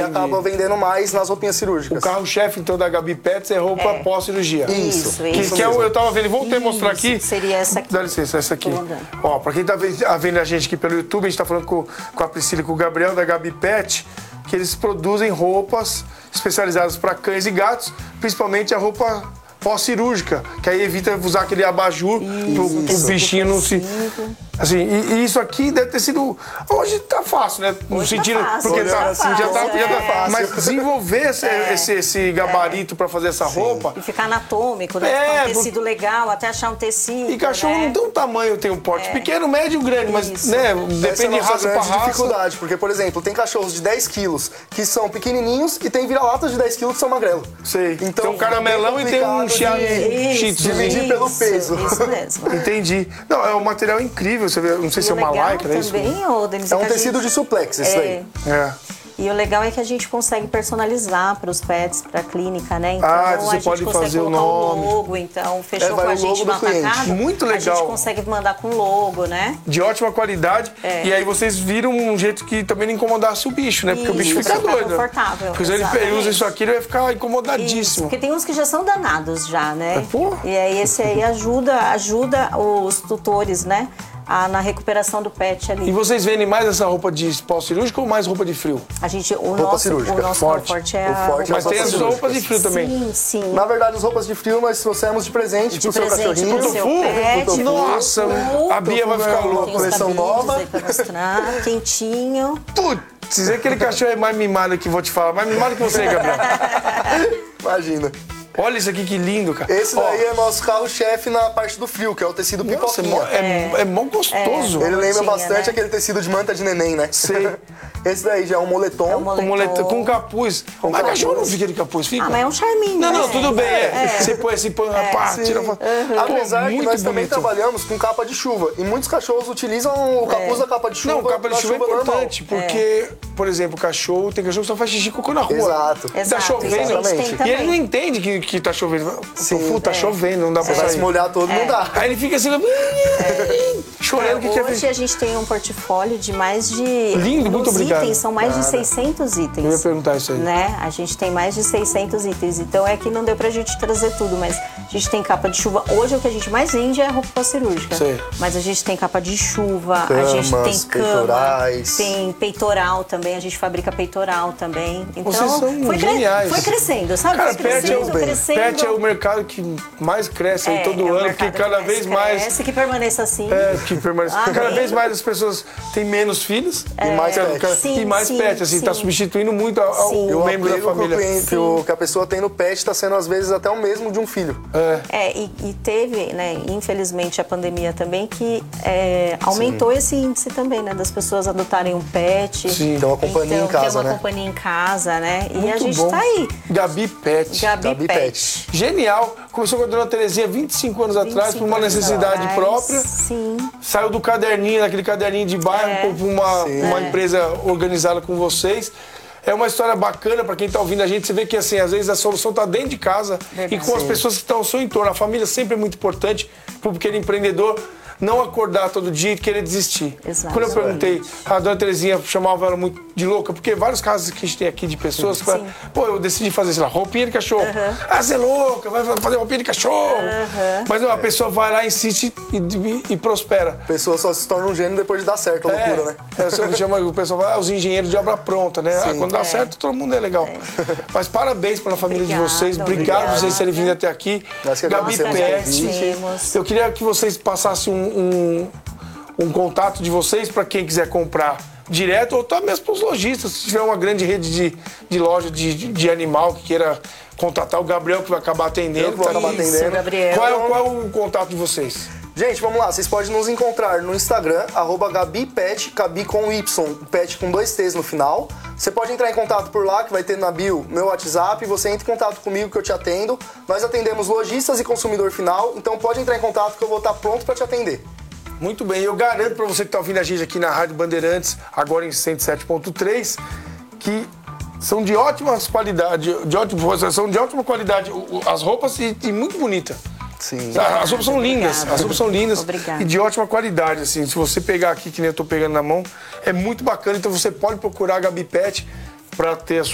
acaba vendendo mais nas roupinhas cirúrgicas. O carro-chefe, então, da Gabi Pets é roupa pós-cirurgia. Isso. Que é eu tava vendo, vou mostrar aqui. Seria essa aqui. Dá licença, essa aqui. Ó, pra quem tá vendo a gente aqui pelo YouTube, a gente tá falando com a Priscila e com o Gabriel da Gabi Pet, que eles produzem roupas especializadas para cães e gatos, principalmente a roupa pós-cirúrgica, que aí evita usar aquele abajur pro bichinho não se... Assim, e isso aqui deve ter sido... Hoje tá fácil, né? No sentido... fácil, porque já tá fácil. Mas desenvolver esse gabarito para fazer essa roupa... E ficar anatômico, né? Ficar um tecido legal, até achar um tecido. E cachorro não tem um tamanho, tem um porte pequeno, médio, grande, mas né, depende de raça para raça. Dificuldade, porque, por exemplo, tem cachorros de 10 quilos que são pequenininhos e tem vira-latas de 10 quilos que são magrelo. Sei. Então, tem um caramelão e tem um chiito. Dividir pelo peso. Isso mesmo. Entendi. Não, é um material incrível. Você vê, não sei se é uma lycra, é isso? Denise, é um tecido de suplex, isso aí. E o legal é que a gente consegue personalizar para os pets, para a clínica, né? Então você pode fazer o nome. O logo, então fechou com a gente no atacado. Muito legal. A gente consegue mandar com logo, né? De ótima qualidade. E aí vocês viram um jeito que também não incomodasse o bicho, né? Porque o bicho fica doido. Confortável. Porque se ele usa isso aqui, ele vai ficar incomodadíssimo. Isso, porque tem uns que já são danados já, né? E aí esse aí ajuda os tutores, né? Na recuperação do pet ali. E vocês vendem mais essa roupa de pós-cirúrgico ou mais roupa de frio? O nosso forte é a roupa. Mas tem as roupas de frio também. Sim. Na verdade, as roupas de frio nós trouxemos de presente pro seu cachorrinho. Pro seu pet. Nossa, a Bia vai ficar louca. Coleção nova. Pra mostrar, quentinho. Putz, aquele cachorro é mais mimado que vou te falar. Mais mimado que você, Gabriel. Imagina. Olha isso aqui, que lindo, cara. Esse daí é nosso carro-chefe na parte do frio, que é o tecido pipoquinha. É mó gostoso. Ele lembra bastante aquele tecido de manta de neném, né? Sei. Esse daí já é um moletom. Um moletom com capuz. Mas cachorro não fica de capuz, fica? Mas é um charminho. Não, tudo bem. Você põe assim, tira foto. Apesar que nós também trabalhamos com capa de chuva. E muitos cachorros utilizam o capuz da capa de chuva. Não, capa de chuva é importante, porque, por exemplo, tem cachorro que só faz xixi e cocô na rua. Exato. Tá chovendo. E ele não entende que tá chovendo. Sim, tá chovendo, não dá pra sair. Vai se molhar todo, não dá. Aí ele fica assim, chorando. Hoje a gente tem um portfólio de mais de... Lindo, muito obrigado. São mais de 600 itens. Eu ia perguntar isso aí. Né? A gente tem mais de 600 itens. Então é que não deu pra gente trazer tudo, mas a gente tem capa de chuva. Hoje o que a gente mais vende é roupa cirúrgica. Sei. Mas a gente tem capa de chuva, Camas, a gente tem cama, peitorais. tem peitoral também, a gente fabrica peitoral também. Então vocês são geniais. Foi crescendo, sabe? Cara, foi crescendo. Pet é o mercado que mais cresce aí todo ano, porque cada vez mais... Cresce, que permaneça assim. Que permaneça. Cada vez mais as pessoas têm menos filhos e mais pet. E mais pet, assim, tá substituindo muito o membro da família. Que a pessoa tem no pet está sendo, às vezes, até o mesmo de um filho. E teve, né, infelizmente, a pandemia também, que aumentou esse índice também, né, das pessoas adotarem um pet. Sim, tem uma companhia em casa, né? Tem uma companhia em casa, né? Muito e a gente bom. tá aí. Gabi Pet. Gabi Pet. Genial. Começou com a dona Terezinha 25 anos atrás, por uma necessidade própria. Sim. Saiu do caderninho, daquele caderninho de bairro, para uma empresa organizada com vocês. É uma história bacana para quem está ouvindo a gente. Você vê que, assim, às vezes a solução está dentro de casa e com as pessoas que estão ao seu entorno. A família sempre é muito importante para o pequeno empreendedor não acordar todo dia e querer desistir. Exato. Quando eu perguntei, a dona Terezinha chamava ela muito de louca, porque vários casos que a gente tem aqui de pessoas que falam, eu decidi fazer, sei lá, roupinha de cachorro. Você é louca, vai fazer roupinha de cachorro. Mas não, a pessoa vai lá, insiste e prospera. A pessoa só se torna um gênio depois de dar certo, a loucura, né? O pessoal fala, os engenheiros de obra pronta, né? Quando dá certo, todo mundo é legal. Mas parabéns pela família de vocês, obrigado por vocês terem vindo até aqui. Gabi Pet. Eu queria que vocês passassem um contato de vocês para quem quiser comprar direto ou até mesmo para os lojistas. Se tiver uma grande rede de loja de animal que queira contratar, o Gabriel que vai acabar atendendo. Eu vou acabar atendendo. Gabriel. Qual é o contato de vocês? Gente, vamos lá, vocês podem nos encontrar no Instagram, @GabiPet, Gabi com Y, Pet com 2 T's no final. Você pode entrar em contato por lá, que vai ter na bio meu WhatsApp, você entra em contato comigo que eu te atendo. Nós atendemos lojistas e consumidor final, então pode entrar em contato que eu vou estar pronto para te atender. Muito bem, eu garanto para você que está ouvindo a gente aqui na Rádio Bandeirantes, agora em 107.3, que são de ótimas qualidades, são de ótima qualidade as roupas e muito bonita. Sim. As roupas são lindas, as roupas são lindas Obrigada. e de ótima qualidade, assim. Se você pegar aqui, que nem eu tô pegando na mão, é muito bacana, então você pode procurar a Gabi Pet para ter a